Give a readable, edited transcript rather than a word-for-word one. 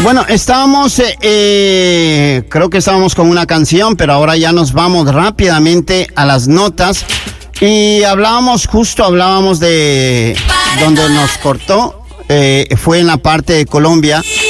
Bueno, estábamos, creo que estábamos con una canción, pero ahora ya nos vamos rápidamente a las notas. Y hablábamos de donde nos cortó, fue en la parte de Colombia.